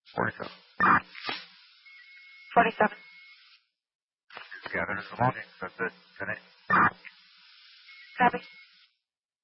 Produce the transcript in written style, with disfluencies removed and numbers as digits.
47. 47. Gather the landing. That's it. 10-8. Copy.